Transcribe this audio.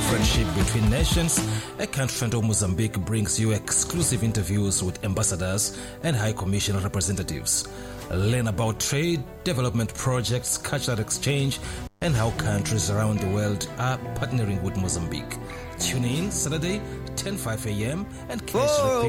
friendship between nations, a country friend of Mozambique brings you exclusive interviews with ambassadors and High Commission representatives. Learn about trade, development projects, cultural exchange, and how countries around the world are partnering with Mozambique. Tune in Saturday, 10:05 a.m. and catch